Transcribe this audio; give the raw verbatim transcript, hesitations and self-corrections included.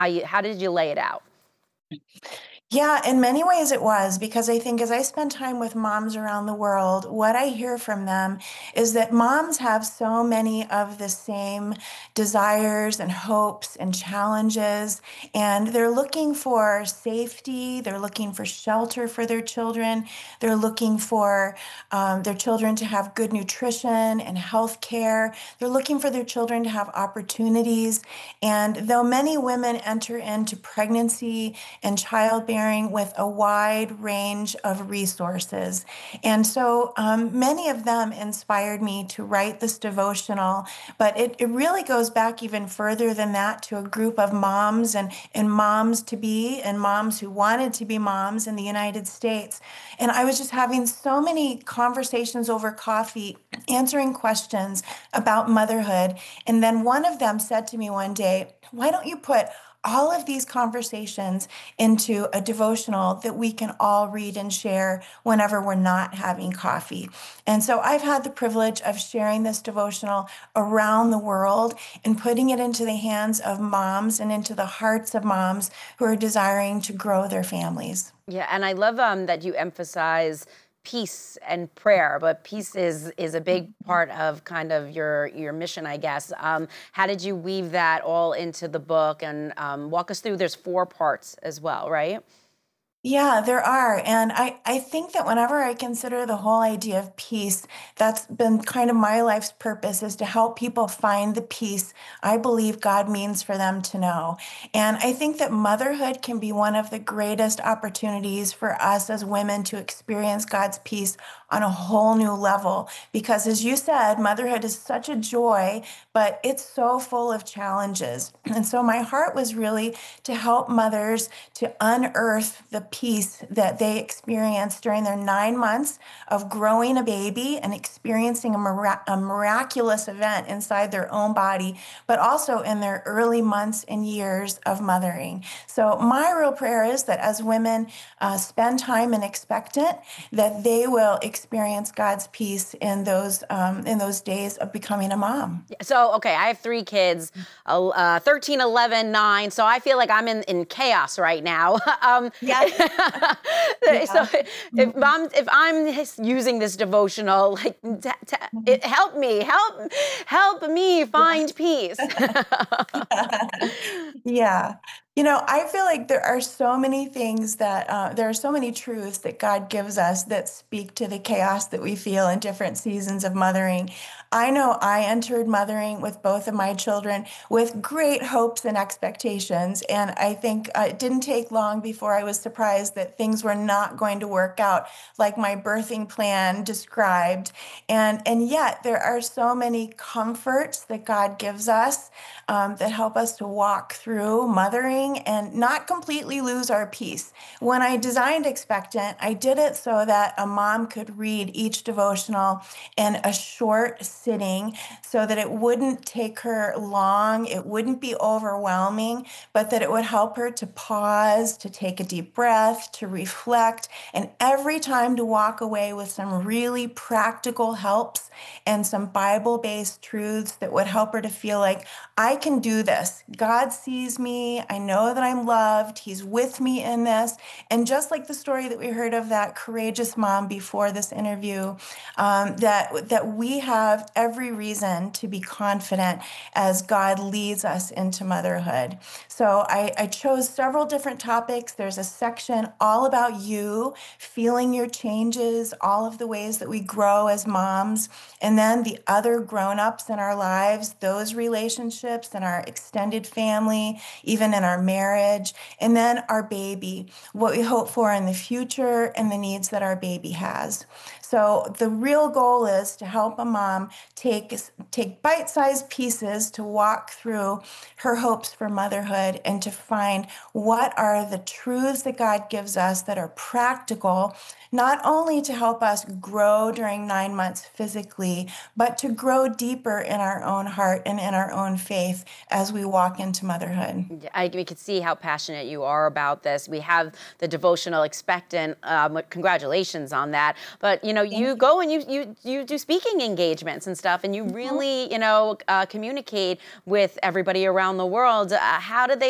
How you, how did you lay it out? Yeah, in many ways it was, because I think as I spend time with moms around the world, what I hear from them is that moms have so many of the same desires and hopes and challenges, and they're looking for safety, they're looking for shelter for their children, they're looking for um, their children to have good nutrition and health care, they're looking for their children to have opportunities. And though many women enter into pregnancy and childbearing with a wide range of resources. And so um, many of them inspired me to write this devotional, but it, it really goes back even further than that to a group of moms and, and moms to be and moms who wanted to be moms in the United States. And I was just having so many conversations over coffee, answering questions about motherhood. And then one of them said to me one day, "Why don't you put all of these conversations into a devotional that we can all read and share whenever we're not having coffee?" And so I've had the privilege of sharing this devotional around the world and putting it into the hands of moms and into the hearts of moms who are desiring to grow their families. Yeah, and I love um, that you emphasize peace and prayer, but peace is is a big part of kind of your your mission, I guess. Um, how did you weave that all into the book and um, walk us through? There's four parts as well, right? Yeah, there are. And I, I think that whenever I consider the whole idea of peace, that's been kind of my life's purpose, is to help people find the peace I believe God means for them to know. And I think that motherhood can be one of the greatest opportunities for us as women to experience God's peace on a whole new level. Because as you said, motherhood is such a joy, but it's so full of challenges. And so my heart was really to help mothers to unearth the peace that they experience during their nine months of growing a baby and experiencing a, mirac- a miraculous event inside their own body, but also in their early months and years of mothering. So my real prayer is that as women uh, spend time in expectant, that they will experience God's peace in those um, in those days of becoming a mom. So, okay, I have three kids, uh, thirteen, eleven, nine. So I feel like I'm in, in chaos right now. um, Yes. so Yeah. if Mhm. mom, if I'm using this devotional, like, t- t- Mhm. it, help me, help, help me Yeah. find peace. Yeah. You know, I feel like there are so many things that, uh, there are so many truths that God gives us that speak to the chaos that we feel in different seasons of mothering. I know I entered mothering with both of my children with great hopes and expectations. And I think uh, it didn't take long before I was surprised that things were not going to work out like my birthing plan described. And, and yet, there are so many comforts that God gives us um, that help us to walk through mothering and not completely lose our peace. When I designed Expectant, I did it so that a mom could read each devotional in a short sitting so that it wouldn't take her long, it wouldn't be overwhelming, but that it would help her to pause, to take a deep breath, to reflect, and every time to walk away with some really practical helps and some Bible based truths that would help her to feel like, I can do this. God sees me. I know that I'm loved. He's with me in this. And just like the story that we heard of that courageous mom before this interview, um, that, that we have every reason to be confident as God leads us into motherhood. So I, I chose several different topics. There's a section all about you, feeling your changes, all of the ways that we grow as moms, and then the other grown-ups in our lives, those relationships in our extended family, even in our marriage, and then our baby, what we hope for in the future and the needs that our baby has. So the real goal is to help a mom take, take bite-sized pieces to walk through her hopes for motherhood and to find what are the truths that God gives us that are practical, not only to help us grow during nine months physically, but to grow deeper in our own heart and in our own faith as we walk into motherhood. Yeah, I, we could see how passionate you are about this. We have the devotional Expectant. Um, congratulations on that. But you know, you Thank go and you you you do speaking engagements and stuff, and you you. really you know uh, communicate with everybody around the world. Uh, how do they